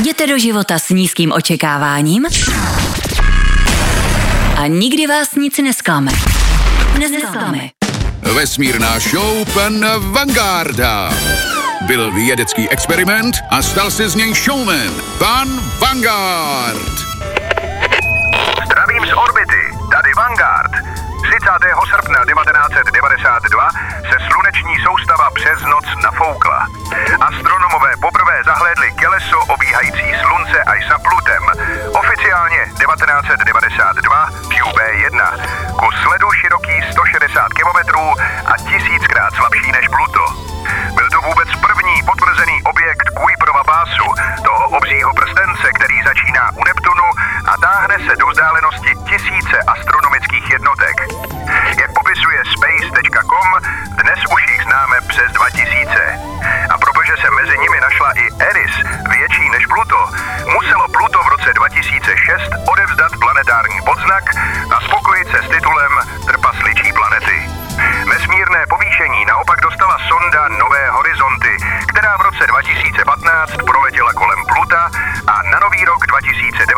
Jděte do života s nízkým očekáváním a nikdy vás nic nesklame. Vesmírná show pana Vangarda. Byl vědecký experiment a stal se z něj showman. Pan Vanguard. Zdravím z orbity, tady Vanguard. 30. srpna 1992 se sluneční soustava přes noc nafoukla. Astronomové poprvé zahlédli těleso obíhající slunce až za Plutem. Oficiálně 1992 QB1. Kus sledu široký 160 km a 1000krát slabší než Pluto. Byl to vůbec první potvrzený objekt Kuiperova pásu, toho obřího prstence, který začíná u Neptunu a táhne se do vzdálenosti tisíce astronomických jednotek. Jak popisuje space.com, dnes už jich známe přes 2000. A protože se mezi nimi našla i Eris, větší než Pluto, muselo Pluto v roce 2006 odevzdat planetární podznak a spokojit se s titulem trpasličí planety. Vesmírné povýšení naopak dostala sonda Nové horizonty, která v roce 2015 proletěla kolem Pluta a na nový rok 2019